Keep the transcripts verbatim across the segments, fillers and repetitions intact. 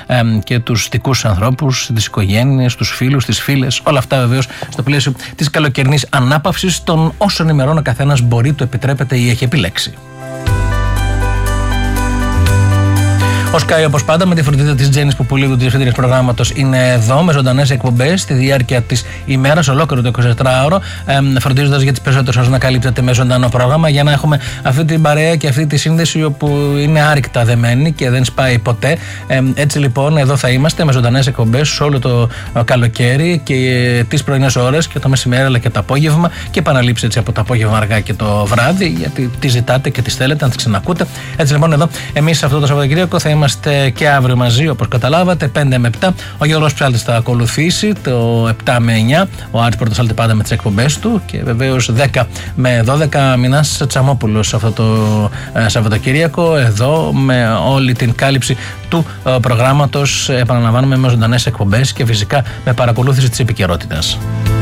ε, και τους δικούς ανθρώπους, τις οικογένειες, τους φίλους, τις φίλες. Όλα αυτά βεβαίως στο πλαίσιο της καλοκαιρινής ανάπαυσης των όσων ημερών ο καθένας μπορεί, το επιτρέπεται ή έχει επιλέξει. Ο Sky, όπως πάντα, με τη φροντίδα της Τζέννης Πουπουλίδου, της διευθύντριας προγράμματος, είναι εδώ με ζωντανές εκπομπές στη διάρκεια της ημέρας, ολόκληρο το εικοσιτετράωρο, ε, φροντίζοντας για τις περισσότερες ώρες να καλύπτεται με ζωντανό πρόγραμμα, για να έχουμε αυτή την παρέα και αυτή τη σύνδεση όπου είναι άρρηκτα δεμένη και δεν σπάει ποτέ. Ε, έτσι λοιπόν, εδώ θα είμαστε με ζωντανές εκπομπές όλο το καλοκαίρι και τις πρωινές ώρες και το μεσημέρι αλλά και το απόγευμα, και επαναλήψεις έτσι από το απόγευμα αργά και το βράδυ, γιατί τις ζητάτε και τις θέλετε να τις ξανακούτε. Έτσι λοιπόν, εδώ εμείς αυτό το Σαββατοκύριακο θα είμαστε και αύριο μαζί, όπως καταλάβατε, πέντε με επτά. Ο Γιώργος Ψάλτης θα ακολουθήσει το επτά με εννιά. Ο Άρης Πρωτοσάλτη πάντα με τις εκπομπές του. Και βεβαίως δέκα με δώδεκα Μινάς Τσαμόπουλος αυτό το ε, Σαββατοκύριακο, εδώ με όλη την κάλυψη του ε, προγράμματος. Επαναλαμβάνουμε με ζωντανές εκπομπές και φυσικά με παρακολούθηση της επικαιρότητας.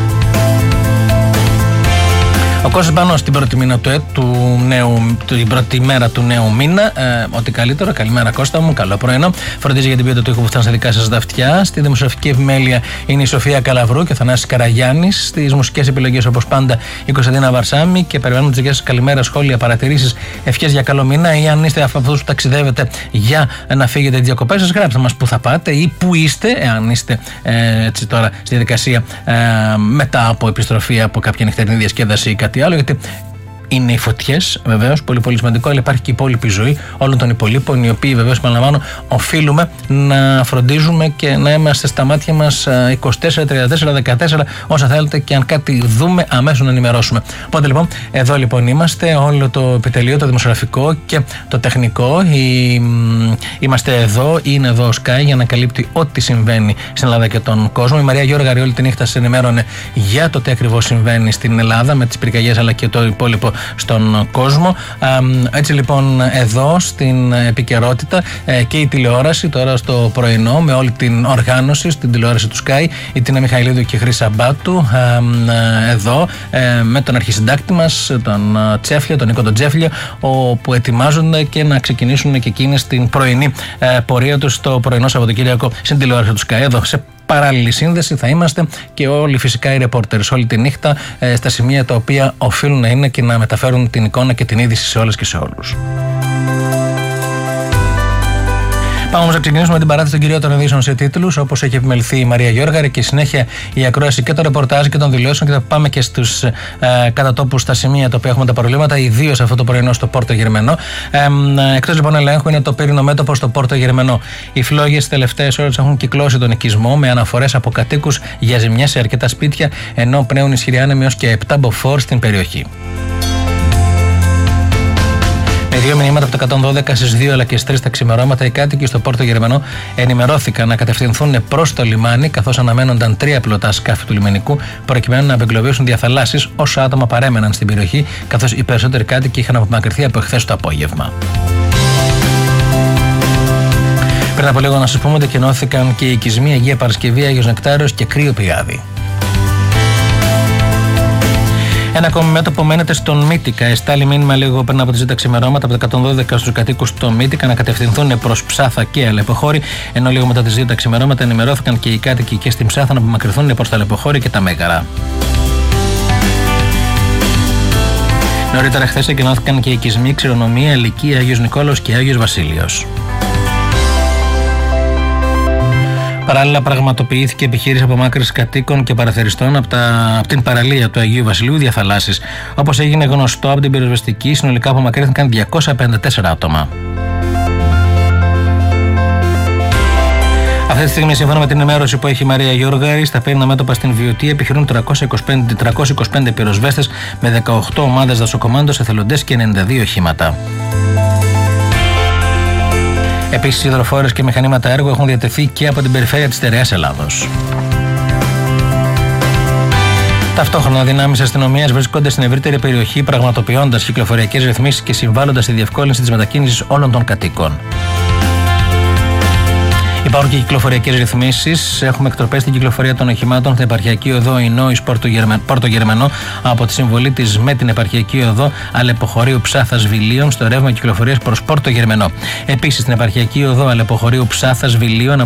Ο Κώστας Μπανός την πρώτη, μήνα του, του νέου, την πρώτη μέρα του νέου μήνα. Ε, ό,τι καλύτερο. Καλημέρα, Κώστα μου. Καλό πρωινό. Φροντίζει για την ποιότητα του ήχου που φτάνει στα δικά σας τα αυτιά. Στη δημοσιογραφική επιμέλεια είναι η Σοφία Καλαβρού και ο Θανάσης Καραγιάννης. Στις μουσικές επιλογές, όπως πάντα, η Κωνσταντίνα Βαρσάμι. Και περιμένουμε τις δικές σας καλημέρα, σχόλια, παρατηρήσεις, ευχές για καλό μήνα. Ή αν είστε από αυτούς που ταξιδεύετε για να φύγετε διακοπές σας, γράψτε μας που θα πάτε ή που είστε, εάν είστε ε, έτσι τώρα στη διαδικασία ε, μετά από επιστροφή από κάποια νυχτερινή διασκέδαση ή κάτι άλλο, γιατί είναι οι φωτιές, βεβαίως, πολύ πολύ σημαντικό, αλλά υπάρχει και η υπόλοιπη ζωή όλων των υπολείπων, οι οποίοι βεβαίως, επαναλαμβάνω, οφείλουμε να φροντίζουμε και να είμαστε στα μάτια μας είκοσι τέσσερα, τριάντα τέσσερα, δεκατέσσερα, όσα θέλετε, και αν κάτι δούμε, αμέσως να ενημερώσουμε. Οπότε λοιπόν, εδώ λοιπόν είμαστε, όλο το επιτελείο, το δημοσιογραφικό και το τεχνικό. Η... Είμαστε εδώ, είναι εδώ ο Sky για να καλύπτει ό,τι συμβαίνει στην Ελλάδα και τον κόσμο. Η Μαρία Γιώργαρη όλη τη νύχτα σας ενημέρωνε για το τι ακριβώς συμβαίνει στην Ελλάδα με τις πυρκαγιές αλλά και το υπόλοιπο στον κόσμο. Έτσι λοιπόν, εδώ στην επικαιρότητα και η τηλεόραση τώρα στο πρωινό με όλη την οργάνωση στην τηλεόραση του Sky, η Τίνα Μιχαηλίδου και η Χρύσα Μπάτου, εδώ με τον αρχισυντάκτη μας, τον Τσέφλιο, τον Νίκο τον Τσέφλιο, που ετοιμάζονται και να ξεκινήσουν και εκείνες την πρωινή πορεία τους το πρωινό Σαββατοκύριακο στην τηλεόραση του Sky. Εδώ σε παράλληλη σύνδεση θα είμαστε και όλοι φυσικά οι ρεπόρτερς όλη τη νύχτα ε, στα σημεία τα οποία οφείλουν να είναι και να μεταφέρουν την εικόνα και την είδηση σε όλες και σε όλους. Πάμε όμως να ξεκινήσουμε με την παράθεση των κυριότερων ειδήσεων σε τίτλους, όπως έχει επιμεληθεί η Μαρία Γιώργαρη, και συνέχεια η ακρόαση και το ρεπορτάζ και των δηλώσεων, και θα πάμε και στους ε, κατατόπους στα σημεία τα οποία έχουμε τα προβλήματα, ιδίως αυτό το πρωινό στο Πόρτο Γερμενό. Ε, εκτός λοιπόν ελέγχου είναι το πύρινο μέτωπο στο Πόρτο Γερμενό. Οι φλόγες τις τελευταίες ώρες έχουν κυκλώσει τον οικισμό με αναφορές από κατοίκους για ζημιές σε αρκετά σπίτια, ενώ πνέουν ισχυροί άνεμοι έως και επτά μποφόρ στην περιοχή. Με δύο μηνύματα από το εκατόν δώδεκα στις δύο αλλά και στις τρεις τα ξημερώματα, οι κάτοικοι στο Πόρτο Γερμενό ενημερώθηκαν να κατευθυνθούν προς το λιμάνι, καθώς αναμένονταν τρία πλωτά σκάφη του λιμενικού προκειμένου να απεγκλωβίσουν διαθαλάσσεις όσα άτομα παρέμεναν στην περιοχή, καθώς οι περισσότεροι κάτοικοι είχαν απομακρυνθεί από εχθές το απόγευμα. Πριν από λίγο να σας πούμε ότι κενώθηκαν και οι οικισμοί Αγία Παρασκευή, Άγιος Νεκτάριος και Κρύο Πηγάδι. Ένα ακόμη μέτωπο μένεται στον Μύτικα. Εστάλει μήνυμα λίγο πριν από τις δύο τα ξημερώματα από το εκατόν δώδεκα στους κατοίκους του Μύτικα να κατευθυνθούν προς Ψάθα και Αλεποχώρη, ενώ λίγο μετά τις δύο τα ξημερώματα ενημερώθηκαν και οι κάτοικοι και στην Ψάθα να απομακρυνθούν προς τα Αλεποχώρη και τα Μέγαρα. Νωρίτερα χθες εγκαινώθηκαν και οι οικισμοί Ξηρονομία, Λυκία, Άγιος Νικόλαος και Άγιος Βασίλειος. Παράλληλα, πραγματοποιήθηκε επιχείρηση απομάκρυνσης κατοίκων και παραθεριστών από, τα, από την παραλία του Αγίου Βασιλείου διαθαλάσσης. Όπως έγινε γνωστό από την πυροσβεστική, συνολικά απομακρύνθηκαν διακόσια πενήντα τέσσερα άτομα. Αυτή τη στιγμή, σύμφωνα με την ενημέρωση που έχει η Μαρία Γιώργαρη, στα πέρινα μέτωπα στην Βιωτή επιχειρούν τριακόσιοι είκοσι πέντε πυροσβέστες με δεκαοκτώ ομάδες δασοκομάντος, εθελοντές και ενενήντα δύο οχήματα. Επίσης, υδροφόρες και μηχανήματα έργου έχουν διατεθεί και από την περιφέρεια της Στερεάς Ελλάδος. Ταυτόχρονα, δυνάμεις αστυνομίας βρίσκονται στην ευρύτερη περιοχή, πραγματοποιώντας κυκλοφοριακές ρυθμίσεις και συμβάλλοντας στη διευκόλυνση της μετακίνησης όλων των κατοίκων. Υπάρχουν και κυκλοφοριακές ρυθμίσεις. Έχουμε εκτροπές στην κυκλοφορία των οχημάτων στην επαρχιακή οδό Ινόης Πόρτο Γερμενό από τη συμβολή της με την επαρχιακή οδό Αλεποχωρίου Ψάθας Βιλίων στο ρεύμα κυκλοφορίας προς Πόρτο Γερμενό. Επίσης, στην επαρχιακή οδό Αλεποχωρίου Ψάθας Βιλίων